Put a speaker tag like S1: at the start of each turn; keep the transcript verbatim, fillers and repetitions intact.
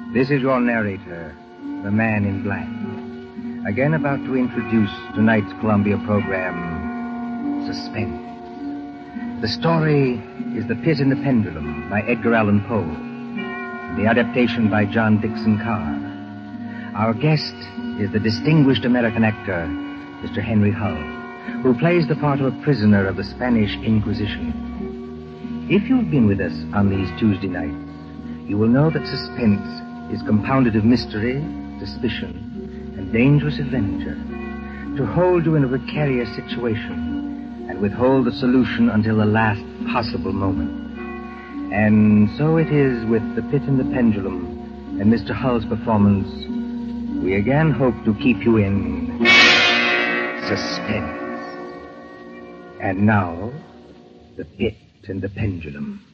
S1: This is your narrator, the Man in Black, again about to introduce tonight's Columbia program, Suspense. The story is The Pit and the Pendulum by Edgar Allan Poe, the adaptation by John Dickson Carr. Our guest is the distinguished American actor, Mister Henry Hull, who plays the part of a prisoner of the Spanish Inquisition. If you've been with us on these Tuesday nights, you will know that suspense is compounded of mystery, suspicion, and dangerous adventure, to hold you in a precarious situation and withhold the solution until the last possible moment. And so it is with The Pit and the Pendulum and Mister Hull's performance. We again hope to keep you in suspense. And now, The Pit and the Pendulum.